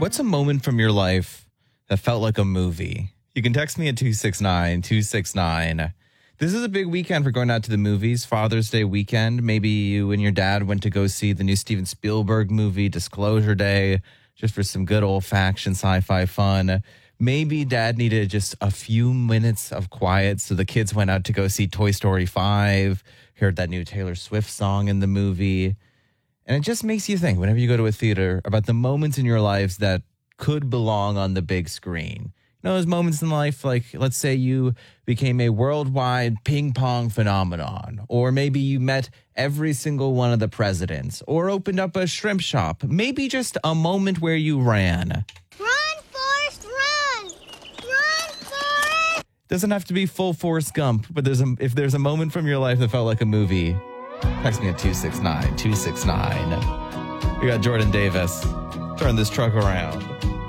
What's a moment from your life that felt like a movie? You can text me at 269-269. This is a big weekend for going out to the movies, Father's Day weekend. Maybe you and your dad went to go see the new Steven Spielberg movie, Disclosure Day, just for some good old-fashioned sci-fi fun. Maybe dad needed just a few minutes of quiet, so the kids went out to go see Toy Story 5, heard that new Taylor Swift song in the movie. And it just makes you think, whenever you go to a theater, about the moments in your lives that could belong on the big screen. You know, those moments in life, like, let's say you became a worldwide ping pong phenomenon, or maybe you met every single one of the presidents, or opened up a shrimp shop. Maybe just a moment where you ran. Run, Forrest, run! Run, Forrest! Doesn't have to be full Forrest Gump, but if there's a moment from your life that felt like a movie, text me at 269-269. We got Jordan Davis. Turn this truck around.